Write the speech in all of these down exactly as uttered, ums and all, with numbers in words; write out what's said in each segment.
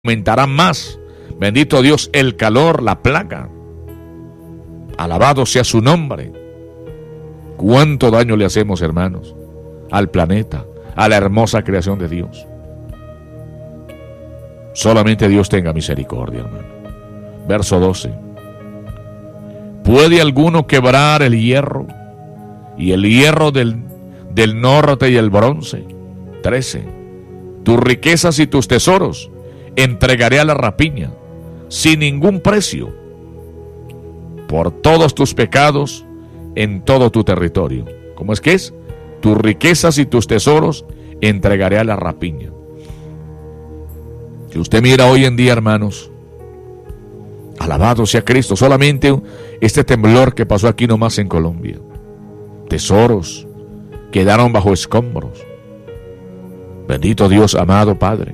aumentará más. Bendito Dios, el calor, la plaga. Alabado sea su nombre. ¿Cuánto daño le hacemos, hermanos, al planeta, a la hermosa creación de Dios? Solamente Dios tenga misericordia, hermano. Verso doce. ¿Puede alguno quebrar el hierro y el hierro del, del norte y el bronce? trece. Tus riquezas y tus tesoros entregaré a la rapiña sin ningún precio por todos tus pecados en todo tu territorio. ¿Cómo es que es? Tus riquezas y tus tesoros entregaré a la rapiña. Si usted mira hoy en día, hermanos, alabado sea Cristo, solamente este temblor que pasó aquí nomás en Colombia, tesoros quedaron bajo escombros. Bendito Dios, amado Padre.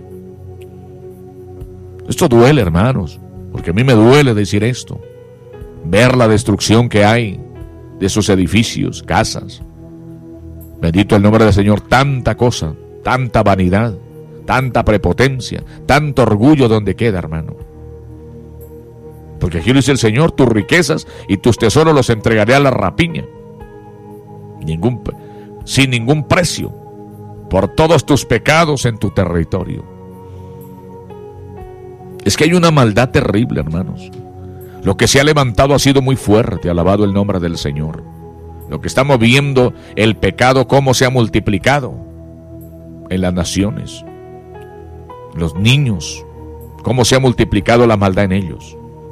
Esto duele, hermanos, porque a mí me duele decir esto, ver la destrucción que hay de sus edificios, casas. Bendito el nombre del Señor. Tanta cosa, tanta vanidad, tanta prepotencia, tanto orgullo donde queda, hermano. Porque aquí lo dice el Señor: tus riquezas y tus tesoros los entregaré a la rapiña, ningún, sin ningún precio, por todos tus pecados en tu territorio. Es que hay una maldad terrible, hermanos. Lo que se ha levantado ha sido muy fuerte, alabado el nombre del Señor. Lo que estamos viendo, el pecado, cómo se ha multiplicado en las naciones. Los niños, cómo se ha multiplicado la maldad en ellos.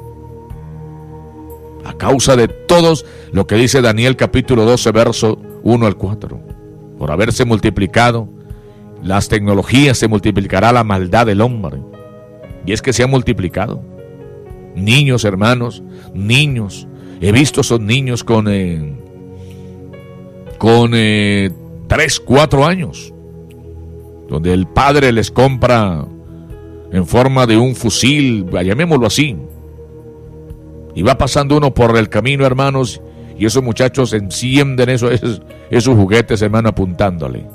A causa de todos lo que dice Daniel capítulo doce, verso uno al cuatro. Por haberse multiplicado las tecnologías, se multiplicará la maldad del hombre. Y es que se ha multiplicado. Niños, hermanos, niños. He visto esos niños con eh, con eh, tres, cuatro años, donde el padre les compra en forma de un fusil, llamémoslo así, y va pasando uno por el camino, hermanos, y esos muchachos encienden esos, esos, esos juguetes, hermano, apuntándole.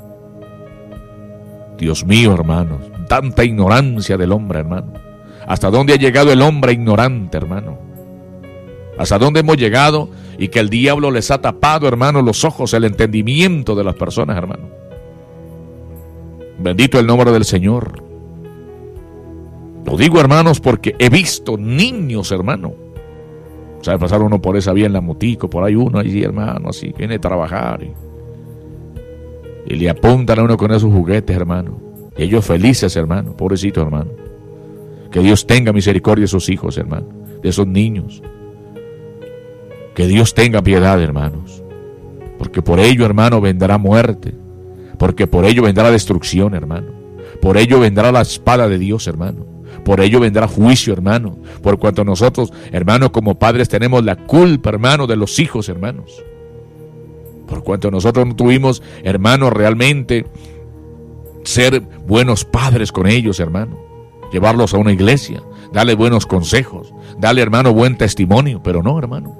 Dios mío, hermanos, tanta ignorancia del hombre, hermano. ¿Hasta dónde ha llegado el hombre ignorante, hermano? ¿Hasta dónde hemos llegado? Y que el diablo les ha tapado, hermano, los ojos, el entendimiento de las personas, hermano. Bendito el nombre del Señor. Lo digo, hermanos, porque he visto niños, hermano. ¿Sabe pasar uno por esa vía en la motico? Por ahí uno, allí, hermano, así, viene a trabajar. Y, y le apuntan a uno con esos juguetes, hermano. Y ellos felices, hermano, pobrecito, hermano. Que Dios tenga misericordia de sus hijos, hermano, de esos niños. Que Dios tenga piedad, hermanos. Porque por ello, hermano, vendrá muerte. Porque por ello vendrá destrucción, hermano. Por ello vendrá la espada de Dios, hermano. Por ello vendrá juicio, hermano. Por cuanto nosotros, hermano, como padres tenemos la culpa, hermano, de los hijos, hermanos. Por cuanto nosotros no tuvimos, hermano, realmente ser buenos padres con ellos, hermano. Llevarlos a una iglesia, darle buenos consejos, darle, hermano, buen testimonio. Pero no, hermano.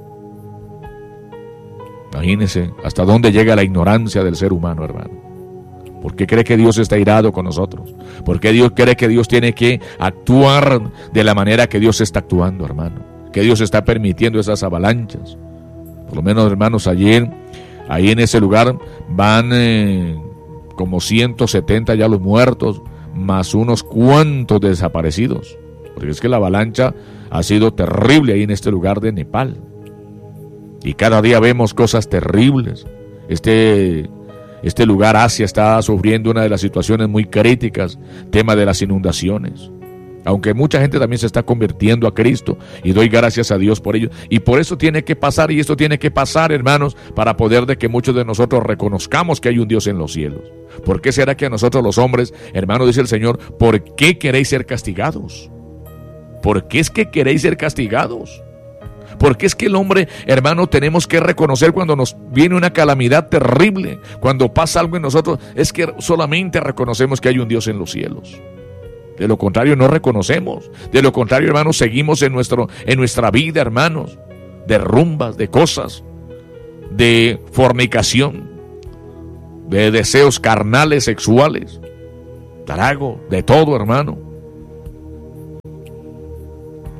Imagínese hasta dónde llega la ignorancia del ser humano, hermano. ¿Por qué cree que Dios está irado con nosotros? ¿Por qué Dios cree que Dios tiene que actuar de la manera que Dios está actuando, hermano? Que Dios está permitiendo esas avalanchas. Por lo menos, hermanos, ayer, ahí en ese lugar van eh, como ciento setenta ya los muertos, más unos cuantos desaparecidos. Porque es que la avalancha ha sido terrible ahí en este lugar de Nepal. Y cada día vemos cosas terribles. Este... Este lugar, Asia, está sufriendo una de las situaciones muy críticas, tema de las inundaciones. Aunque mucha gente también se está convirtiendo a Cristo, y doy gracias a Dios por ello. Y por eso tiene que pasar, y esto tiene que pasar, hermanos, para poder de que muchos de nosotros reconozcamos que hay un Dios en los cielos. ¿Por qué será que a nosotros los hombres, hermanos, dice el Señor, ¿por qué queréis ser castigados? ¿Por qué es que queréis ser castigados? Porque es que el hombre, hermano, tenemos que reconocer cuando nos viene una calamidad terrible, cuando pasa algo en nosotros, es que solamente reconocemos que hay un Dios en los cielos. De lo contrario no reconocemos. De lo contrario, hermanos, seguimos en, nuestro, en nuestra vida, hermanos, de rumbas, de cosas, de fornicación, de deseos carnales, sexuales, trago, de todo, hermano.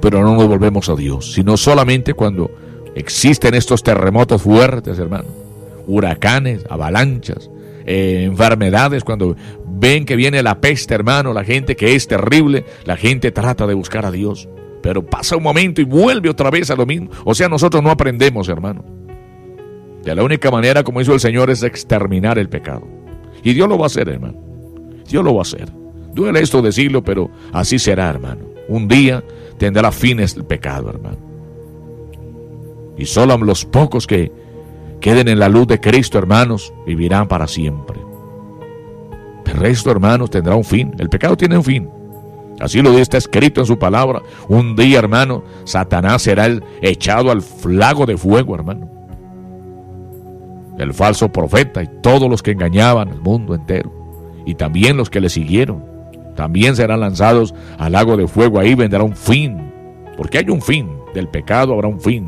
pero no nos volvemos a Dios, sino solamente cuando existen estos terremotos fuertes, hermano, huracanes, avalanchas, eh, enfermedades, cuando ven que viene la peste, hermano, la gente que es terrible, la gente trata de buscar a Dios, pero pasa un momento y vuelve otra vez a lo mismo. O sea, nosotros no aprendemos, hermano. De la única manera como hizo el Señor es exterminar el pecado. Y Dios lo va a hacer, hermano. Dios lo va a hacer. Duele esto decirlo, pero así será, hermano. Un día tendrá fines el pecado, hermano. Y solo los pocos que queden en la luz de Cristo, hermanos, vivirán para siempre. El resto, hermanos, tendrá un fin. El pecado tiene un fin. Así lo está escrito en su palabra. Un día, hermano, Satanás será el echado al lago de fuego, hermano. El falso profeta y todos los que engañaban al mundo entero, y también los que le siguieron, también serán lanzados al lago de fuego. Ahí vendrá un fin, porque hay un fin. Del pecado habrá un fin.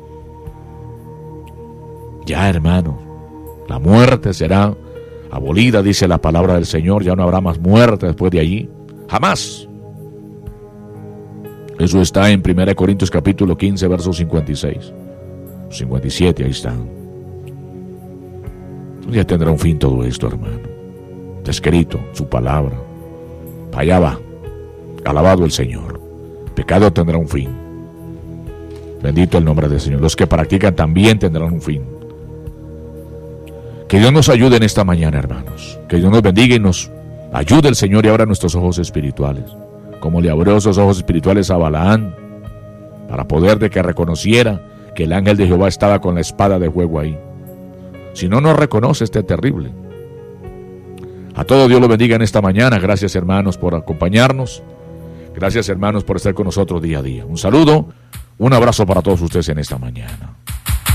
Ya, hermanos, la muerte será abolida, dice la palabra del Señor. Ya no habrá más muerte después de allí, jamás. Eso está en primera Corintios capítulo quince, versos cincuenta y seis, cincuenta y siete, ahí está. Ya tendrá un fin todo esto, hermano. Está escrito, su palabra. Allá va. Alabado el Señor. Pecado tendrá un fin. Bendito el nombre del Señor. Los que practican también tendrán un fin. Que Dios nos ayude en esta mañana, hermanos. Que Dios nos bendiga y nos ayude el Señor y abra nuestros ojos espirituales. Como le abrió esos ojos espirituales a Balaán, para poder de que reconociera que el ángel de Jehová estaba con la espada de fuego ahí. Si no nos reconoce, este terrible. A todo Dios lo bendiga en esta mañana. Gracias, hermanos, por acompañarnos. Gracias, hermanos, por estar con nosotros día a día. Un saludo, un abrazo para todos ustedes en esta mañana.